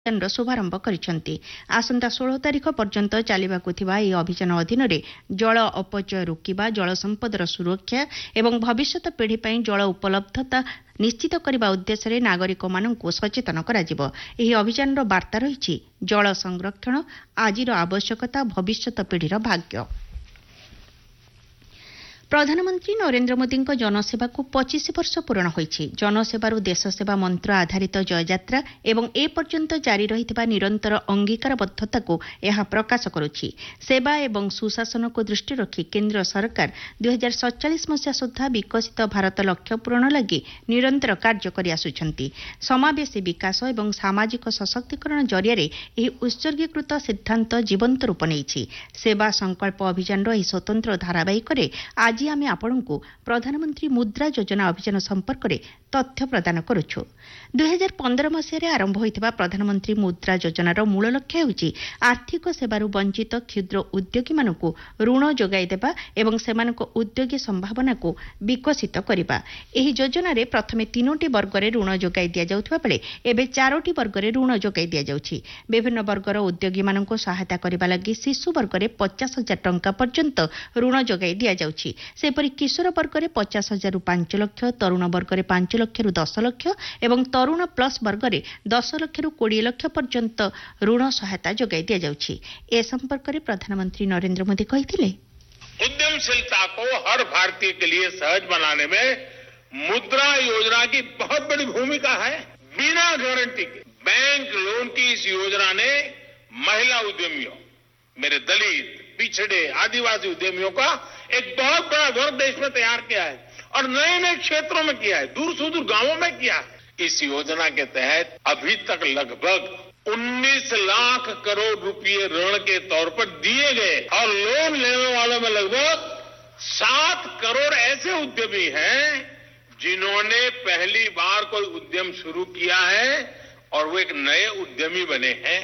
अभियान शुभारंभ करिसेंती। आसंता 16 तारिख पर्यंत चलिबाकु थिबा ଏହି अभियान अधीन जल अपचय रोकिबा, जल संपदर सुरक्षा एवं भविष्यत पीढ़ी ପାଇଁ जल उपलब्धता निश्चित करने उद्देश्य नागरिक मानकु सचेतन कराजिबो। ଏହି अभियान बार्ता रही जल संरक्षण आजिर आवश्यकता भविष्यत पीढ़ीर भाग्य। प्रधानमंत्री नरेंद्र मोदी जनसेवा को 25 वर्ष पूर्ण होईछि। जनसेवारु देश सेवा मंत्र आधारित जययात्रा एवं ए पर्यंत जारी रहिथिबा निरंतर अंगीकारबद्धता को यह प्रकाश करुछि। सेवा एवं सुशासन को दृष्टि रखी केंद्र सरकार 2047 मसीहा सुधा विकसित भारत लक्ष्य पूरण लगी निरंतर कार्य करि आसुछंती। समावेशी विकास एवं सामाजिक सशक्तिकरण जरिया एही उत्सर्गीकृत सिद्धांत जीवंत रूप नेइछि। सेवा संकल्प अभियान रही स्वतंत्र धारावाहिक आज आमे आपणको प्रधानमंत्री मुद्रा योजना अभियान संपर्क में तथ्य प्रदान करुछु। 2015 मसीह आरंभ होइथिबा प्रधानमंत्री मुद्रा योजनार मूल लक्ष्य हेउछि आर्थिक सेवारु वंचित क्षुद्र उद्योगी मानकु ऋण जोगाई देबा एवं सेमानक उद्योगी संभावना को विकसित करिबा। एही योजना रे प्रथमे 3टी वर्ग रे ऋण जोगाई दिया जाउथबा बेले एबे 4टी वर्ग रे ऋण जोगाई दिया जाउछि। विभिन्न वर्गर उद्योगी मानकु सहायता करिबा लागि शिशु वर्ग रे 50,000 टंका पर्यंत ऋण जोगाई दिया जाउछि। सेपरि किशोर वर्ग रे 50,000 रु 5 लाख, तरुण वर्ग रे 5 लाख रु 10 लाख एवं तरुण प्लस वर्ग रे 10 लाख रु 20 लाख पर्यंत ऋण सहायता जोगाई दिया जाउछि। ए संपर्क में प्रधानमंत्री नरेंद्र मोदी कहिथिले, उद्यमशीलता को हर भारतीय के लिए सहज बनाने में मुद्रा योजना की बहुत बड़ी भूमिका है। बिना गारंटी के बैंक लोन की इस योजना ने महिला उद्यमियों, मेरे दलित, पिछड़े, आदिवासी उद्यमियों का एक बहुत बड़ा वर्ग देश में तैयार किया है और नए नए क्षेत्रों में किया है, दूर सुदूर गांवों में किया है। इस योजना के तहत अभी तक लगभग 19 लाख करोड़ रुपए ऋण के तौर पर दिए गए और लोन लेने वालों में लगभग 7 करोड़ ऐसे उद्यमी हैं जिन्होंने पहली बार कोई उद्यम शुरू किया है और वो एक नए उद्यमी बने हैं।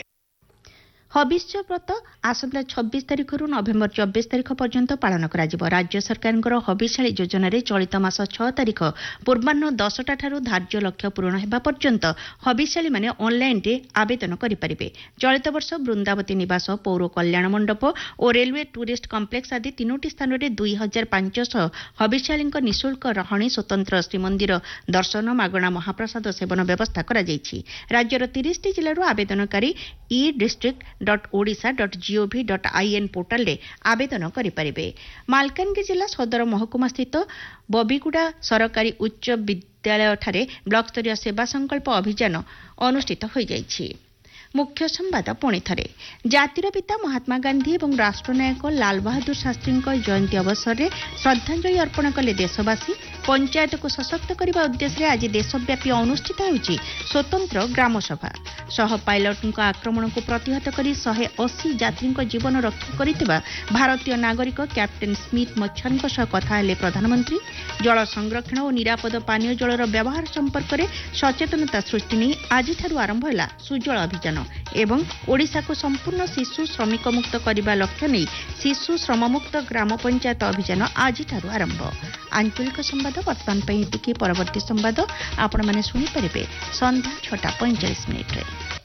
हबिष्य व्रत आसंता 26 तारिख रु नवेम्बर 24 तारिख पर्यंत पालन करा। राज्य सरकार हबिशाली योजना रे चलित मास 6 तारिख पूर्वाह्न 10टा ठारू धार्य लक्ष्य पूरण हेबा पर्यंत हबिशाली माने ऑनलाइन रे आवेदन करि परिबे। चलित वर्ष वृंदावती निवास, पौर कल्याण मंडप और रेलवे टूरिस्ट कॉम्प्लेक्स आदि 3टी स्थान रे 2500 हबिशाली निःशुल्क रहणी, स्वतंत्र श्रीमंदिर दर्शन, मागणा महाप्रसाद सेवन व्यवस्था करा जायछि। राज्यर 30टी जिल्लारू आवेदनकारी e-district.odisha.gov.in पोर्टल रे आवेदन करि परिबे। मालकानगिरी जिला सदर महकुमा स्थित बबीगुड़ा सरकारी उच्च विद्यालय ठारे ब्लॉक स्तरीय सेवा संकल्प अभियान अनुष्ठित होई जायछि। मुख्य संवाद पुणी थरे। जातिर पिता महात्मा गांधी और राष्ट्रनायक लाल बहादुर शास्त्री जयंती अवसर में श्रद्धांजलि अर्पण कले देशवासी। पंचायत को सशक्त करने उद्देश्य आज देशव्यापी अनुष्ठित होइछि स्वतंत्र ग्राम सभा। सह पायलट आक्रमण को प्रतिहत कर 180 यात्री जीवन रक्षा करितबा भारतीय नागरिक कैप्टेन स्मिथ मच्छान कथा हेले प्रधानमंत्री। जल संरक्षण और निरापद पानीय जलर व्यवहार संपर्क में सचेतनता सृष्टि नहीं आज आरंभ है सुजल अभियान एवं ओडिशा को संपूर्ण शिशु श्रमिक मुक्त करने लक्ष्य नहीं शिशु श्रममुक्त ग्राम पंचायत अभियान आज आरंभ। आंचलिक संवाद वर्तमान परवर्ती संवाद आपण मैंने शुणी पारे संध्या 6:45 रे।